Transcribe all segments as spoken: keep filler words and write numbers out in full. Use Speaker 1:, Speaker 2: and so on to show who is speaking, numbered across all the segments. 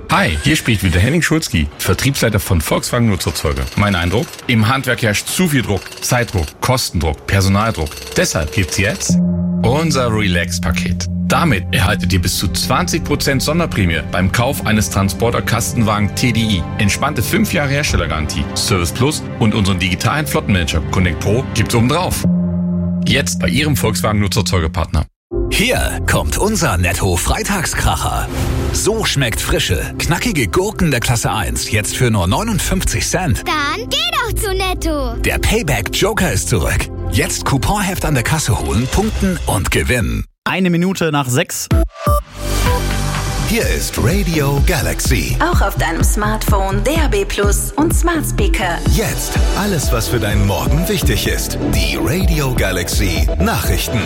Speaker 1: Hi, hier spricht wieder Henning Schulzki, Vertriebsleiter von Volkswagen Nutzerzeuger. Mein Eindruck? Im Handwerk herrscht zu viel Druck, Zeitdruck, Kostendruck, Personaldruck. Deshalb gibt's jetzt unser Relax-Paket. Damit erhaltet ihr bis zu zwanzig Prozent Sonderprämie beim Kauf eines Transporter-Kastenwagen T D I. Entspannte fünf Jahre Herstellergarantie, Service Plus und unseren digitalen Flottenmanager Connect Pro gibt's obendrauf. Jetzt bei Ihrem Volkswagen Nutzerzeugerpartner.
Speaker 2: Hier kommt unser Netto-Freitagskracher. So schmeckt frische, knackige Gurken der Klasse eins jetzt für nur neunundfünfzig Cent.
Speaker 3: Dann geh doch zu Netto.
Speaker 2: Der Payback-Joker ist zurück. Jetzt Couponheft an der Kasse holen, punkten und gewinnen.
Speaker 4: Eine Minute nach sechs.
Speaker 2: Hier ist Radio Galaxy.
Speaker 5: Auch auf deinem Smartphone, D A B Plus und Smart Speaker.
Speaker 2: Jetzt alles, was für deinen Morgen wichtig ist. Die Radio Galaxy Nachrichten.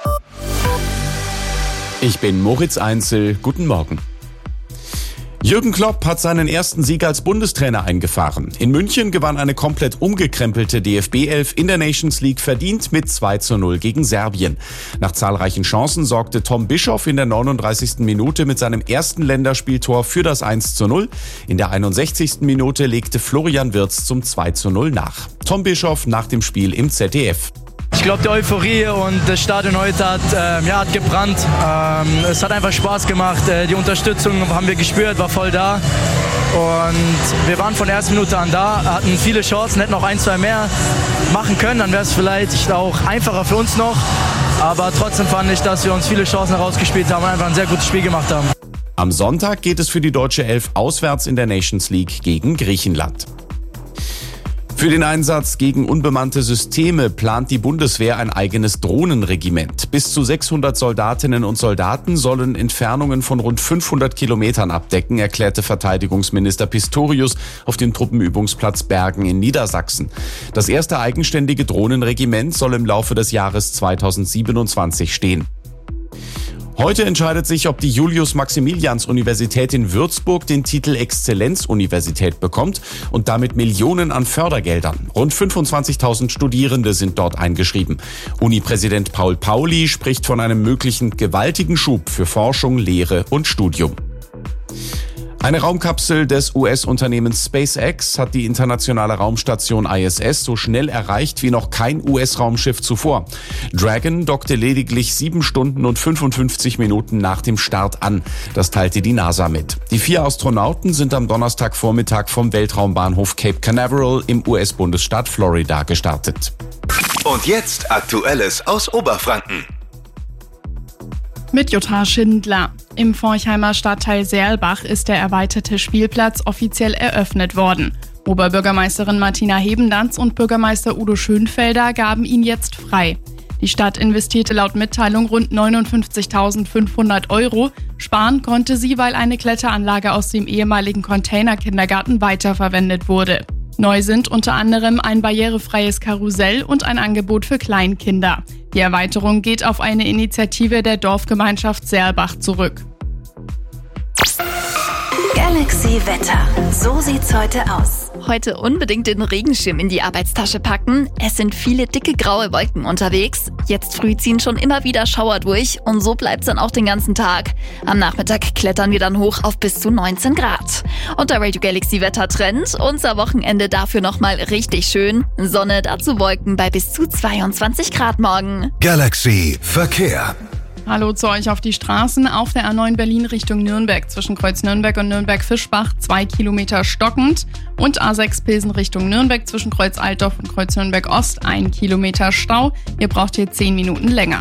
Speaker 6: Ich bin Moritz Einzel. Guten Morgen. Jürgen Klopp hat seinen ersten Sieg als Bundestrainer eingefahren. In München gewann eine komplett umgekrempelte D F B elf in der Nations League verdient mit zwei zu null gegen Serbien. Nach zahlreichen Chancen sorgte Tom Bischoff in der neununddreißigsten Minute mit seinem ersten Länderspieltor für das eins zu null. In der einundsechzigsten Minute legte Florian Wirtz zum zwei zu null nach. Tom Bischoff nach dem Spiel im Z D F.
Speaker 7: Ich glaube, die Euphorie und das Stadion heute hat, äh, ja, hat gebrannt. Ähm, es hat einfach Spaß gemacht. Äh, die Unterstützung haben wir gespürt, war voll da. Und wir waren von der ersten Minute an da, hatten viele Chancen, hätten noch ein, zwei mehr machen können. Dann wäre es vielleicht auch einfacher für uns noch. Aber trotzdem fand ich, dass wir uns viele Chancen herausgespielt haben und einfach ein sehr gutes Spiel gemacht haben.
Speaker 6: Am Sonntag geht es für die deutsche Elf auswärts in der Nations League gegen Griechenland. Für den Einsatz gegen unbemannte Systeme plant die Bundeswehr ein eigenes Drohnenregiment. Bis zu sechshundert Soldatinnen und Soldaten sollen Entfernungen von rund fünfhundert Kilometern abdecken, erklärte Verteidigungsminister Pistorius auf dem Truppenübungsplatz Bergen in Niedersachsen. Das erste eigenständige Drohnenregiment soll im Laufe des Jahres zweitausendsiebenundzwanzig stehen. Heute entscheidet sich, ob die Julius-Maximilians-Universität in Würzburg den Titel Exzellenzuniversität bekommt und damit Millionen an Fördergeldern. Rund fünfundzwanzigtausend Studierende sind dort eingeschrieben. Uni-Präsident Paul Pauli spricht von einem möglichen gewaltigen Schub für Forschung, Lehre und Studium. Eine Raumkapsel des U S-Unternehmens SpaceX hat die internationale Raumstation I S S so schnell erreicht wie noch kein U S-Raumschiff zuvor. Dragon dockte lediglich sieben Stunden und fünfundfünfzig Minuten nach dem Start an. Das teilte die NASA mit. Die vier Astronauten sind am Donnerstagvormittag vom Weltraumbahnhof Cape Canaveral im U S-Bundesstaat Florida gestartet.
Speaker 2: Und jetzt Aktuelles aus Oberfranken.
Speaker 8: Mit Jutta Schindler. Im Forchheimer Stadtteil Serlbach ist der erweiterte Spielplatz offiziell eröffnet worden. Oberbürgermeisterin Martina Hebendanz und Bürgermeister Udo Schönfelder gaben ihn jetzt frei. Die Stadt investierte laut Mitteilung rund neunundfünfzigtausendfünfhundert Euro. Sparen konnte sie, weil eine Kletteranlage aus dem ehemaligen Containerkindergarten weiterverwendet wurde. Neu sind unter anderem ein barrierefreies Karussell und ein Angebot für Kleinkinder. Die Erweiterung geht auf eine Initiative der Dorfgemeinschaft Serlbach zurück.
Speaker 5: Galaxy Wetter. So sieht's heute aus.
Speaker 9: Heute unbedingt den Regenschirm in die Arbeitstasche packen. Es sind viele dicke graue Wolken unterwegs. Jetzt früh ziehen schon immer wieder Schauer durch und so bleibt's dann auch den ganzen Tag. Am Nachmittag klettern wir dann hoch auf bis zu neunzehn Grad. Und der Radio Galaxy Wettertrend. Unser Wochenende dafür nochmal richtig schön. Sonne, dazu Wolken bei bis zu zweiundzwanzig Grad morgen.
Speaker 2: Galaxy Verkehr.
Speaker 8: Hallo zu euch auf die Straßen. Auf der A neun Berlin Richtung Nürnberg zwischen Kreuz Nürnberg und Nürnberg-Fischbach zwei Kilometer stockend. Und A sechs Pilsen Richtung Nürnberg zwischen Kreuz Altdorf und Kreuz Nürnberg Ost ein Kilometer Stau. Ihr braucht hier zehn Minuten länger.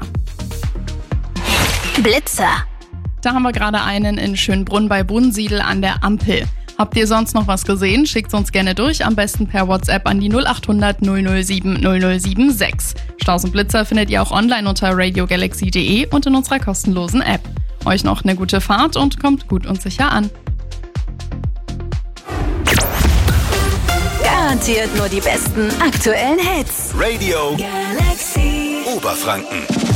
Speaker 5: Blitzer.
Speaker 8: Da haben wir gerade einen in Schönbrunn bei Bunsiedel an der Ampel. Habt ihr sonst noch was gesehen? Schickt uns gerne durch, am besten per WhatsApp an die null acht hundert null null sieben null null sieben sechs. Staus und Blitzer findet ihr auch online unter radio galaxy punkt de und in unserer kostenlosen App. Euch noch eine gute Fahrt und kommt gut und sicher an.
Speaker 5: Garantiert nur die besten aktuellen Hits.
Speaker 2: Radio
Speaker 5: Galaxy
Speaker 2: Oberfranken.